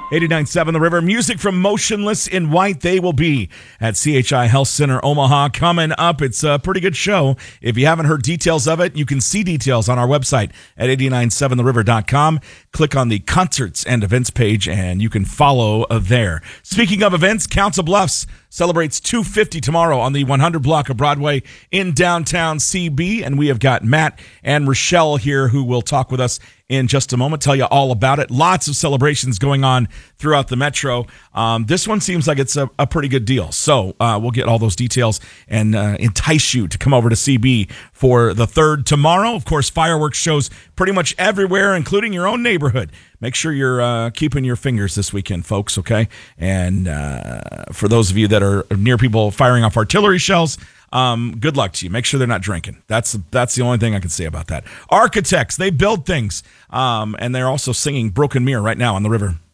89.7 The River. Music from Motionless in White. They will be at CHI Health Center, Omaha. Coming up, it's a pretty good show. If you haven't heard details of it, you can see details on our website at 897theriver.com. Click on the concerts and events page, and you can follow there. Speaking of events, Council Bluffs celebrates 250 tomorrow on the 100 block of Broadway in downtown CB, and we have got Matt and Rochelle here who will talk with us in just a moment, tell you all about it. Lots of celebrations going on throughout the metro. This one seems like it's a pretty good deal. So we'll get all those details and entice you to come over to CB for the 3rd tomorrow. Of course, fireworks shows pretty much everywhere, including your own neighborhood. Make sure you're keeping your fingers this weekend, folks, okay? And for those of you that are near people firing off artillery shells, good luck to you. Make sure they're not drinking. That's the only thing I can say about that. Architects, they build things, and they're also singing Broken Mirror right now on the river.